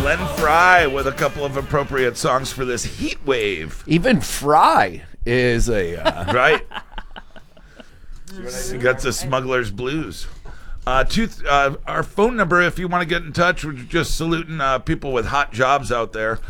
Glenn Fry with a couple of appropriate songs for this heat wave. Even Fry is a... Right? You got the Smuggler's Blues. Our phone number, if you want to get in touch, we're just saluting people with hot jobs out there.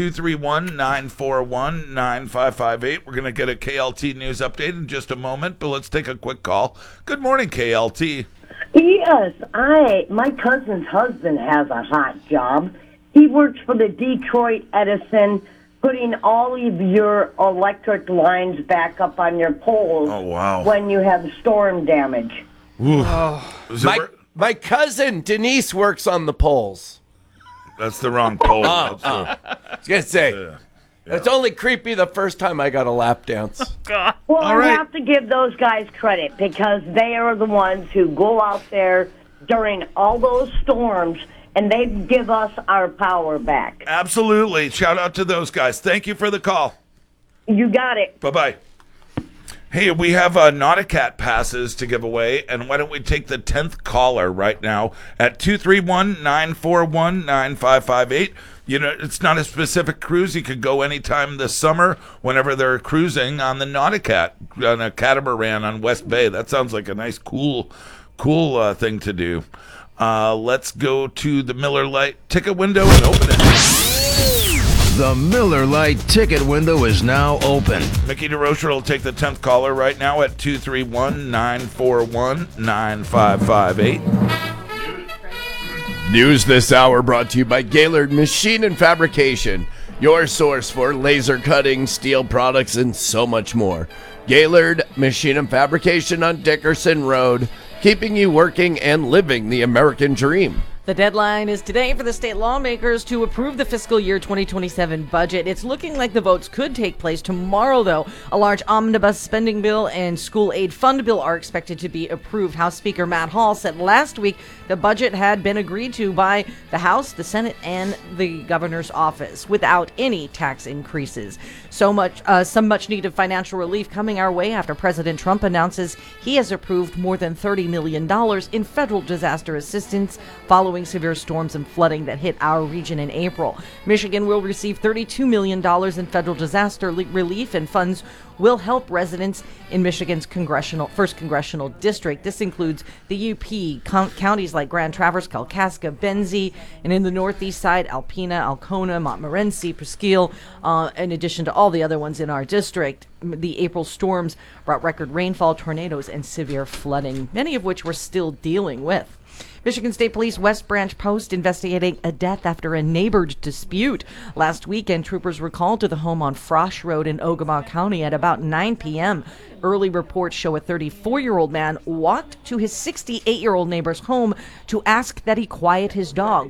231-941-9558. We're going to get a KLT news update in just a moment, but let's take a quick call. Good morning, KLT. Yes, my cousin's husband has a hot job. He works for the Detroit Edison, putting all of your electric lines back up on your poles. Oh, wow. When you have storm damage. My cousin Denise works on the poles. That's the wrong pole. I was going to say, it's only creepy the first time I got a lap dance. Well, All right. I have to give those guys credit because they are the ones who go out there during all those storms and they give us our power back. Absolutely. Shout out to those guys. Thank you for the call. You got it. Bye-bye. Hey, we have Nauticat passes to give away, and why don't we take the 10th caller right now at 231-941-9558. You know, it's not a specific cruise. You could go anytime this summer whenever they're cruising on the Nauticat, on a catamaran on West Bay. That sounds like a nice, cool thing to do. Let's go to the Miller Lite ticket window and open it. The Miller Lite ticket window is now open. Mickey DeRocher will take the 10th caller right now at 231-941-9558. News this hour brought to you by Gaylord Machine and Fabrication, your source for laser cutting, steel products, and so much more. Gaylord Machine and Fabrication on Dickerson Road, keeping you working and living the American dream. The deadline is today for the state lawmakers to approve the fiscal year 2027 budget. It's looking like the votes could take place tomorrow, though. A large omnibus spending bill and school aid fund bill are expected to be approved. House Speaker Matt Hall said last week the budget had been agreed to by the House, the Senate, and the governor's office without any tax increases. Some much needed financial relief coming our way after President Trump announces he has approved more than $30 million in federal disaster assistance following severe storms and flooding that hit our region in April. Michigan will receive $32 million in federal disaster relief, and funds will help residents in Michigan's first congressional district. This includes the UP, counties like Grand Traverse, Kalkaska, Benzie, and in the northeast side, Alpena, Alcona, Montmorency, Presqu'île, in addition to all the other ones in our district. The April storms brought record rainfall, tornadoes, and severe flooding, many of which we're still dealing with. Michigan State Police West Branch Post investigating a death after a neighbor dispute. Last weekend, troopers were called to the home on Frosh Road in Ogemaw County at about 9 p.m. Early reports show a 34-year-old man walked to his 68-year-old neighbor's home to ask that he quiet his dog.